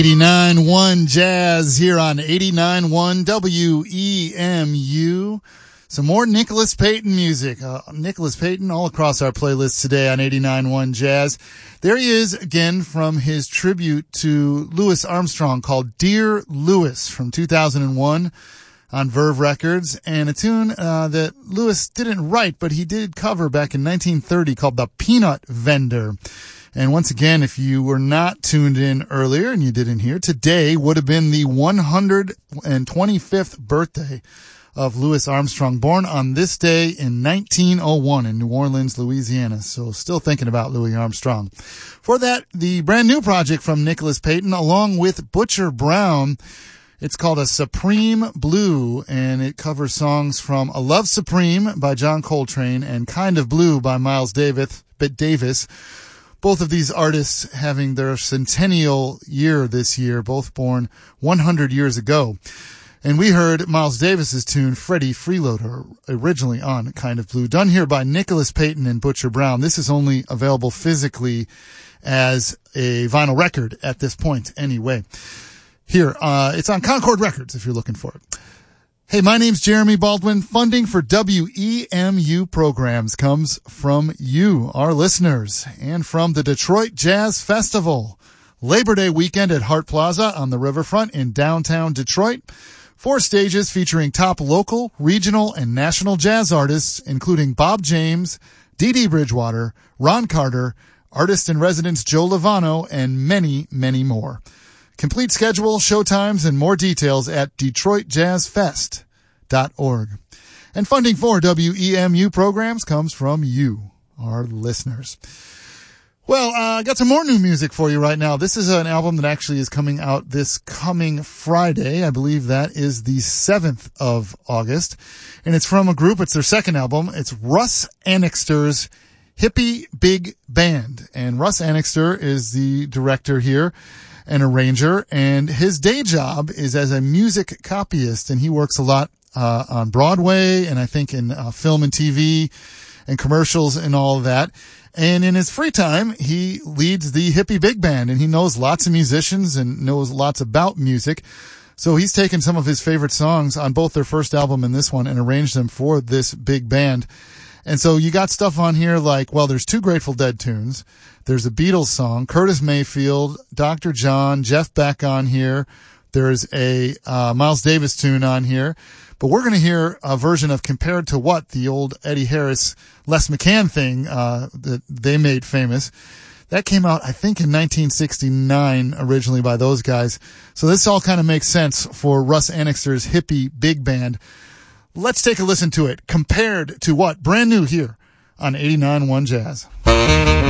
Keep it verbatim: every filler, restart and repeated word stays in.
eighty-nine point one Jazz here on eighty-nine point one W E M U. Some more Nicholas Payton music. Uh, Nicholas Payton all across our playlist today on eighty-nine point one Jazz. There he is again from his tribute to Louis Armstrong called Dear Louis from two thousand one on Verve Records, and a tune uh, that Louis didn't write, but he did cover back in nineteen thirty called The Peanut Vendor. And once again, if you were not tuned in earlier and you didn't hear, today would have been the one hundred twenty-fifth birthday of Louis Armstrong, born on this day in nineteen oh one in New Orleans, Louisiana. So still thinking about Louis Armstrong. For that, the brand new project from Nicholas Payton, along with Butcher Brown. It's called A Supreme Blue, and it covers songs from A Love Supreme by John Coltrane and Kind of Blue by Miles Davis. Davis. Both of these artists having their centennial year this year, both born one hundred years ago. And we heard Miles Davis's tune, Freddie Freeloader, originally on Kind of Blue, done here by Nicholas Payton and Butcher Brown. This is only available physically as a vinyl record at this point anyway. Here, uh, it's on Concord Records if you're looking for it. Hey, my name's Jeremy Baldwin. Funding for W E M U programs comes from you, our listeners, and from the Detroit Jazz Festival. Labor Day weekend at Hart Plaza on the riverfront in downtown Detroit. Four stages featuring top local, regional, and national jazz artists, including Bob James, Dee Dee Bridgewater, Ron Carter, artist-in-residence Joe Lovano, and many, many more. Complete schedule, showtimes, and more details at detroit jazz fest dot org. And funding for W E M U programs comes from you, our listeners. Well, uh, I got some more new music for you right now. This is an album that actually is coming out this coming Friday. I believe that is the seventh of August. And it's from a group. It's their second album. It's Russ Annixter's Hippie Big Band. And Russ Annixter is the director here, an arranger, and his day job is as a music copyist, and he works a lot uh on Broadway and I think in uh, film and T V and commercials and all of that. And in his free time, he leads the Hippie Big Band, and he knows lots of musicians and knows lots about music. So he's taken some of his favorite songs on both their first album and this one and arranged them for this big band. And so you got stuff on here like, well, there's two Grateful Dead tunes. There's a Beatles song, Curtis Mayfield, Doctor John, Jeff Beck on here. There's a uh, Miles Davis tune on here. But we're going to hear a version of Compared to What, the old Eddie Harris, Les McCann thing uh, that they made famous. That came out, I think, in nineteen sixty-nine originally by those guys. So this all kind of makes sense for Russ Annixter's Hippie Big Band. Let's take a listen to it. Compared to What? Brand new here on eighty-nine point one Jazz.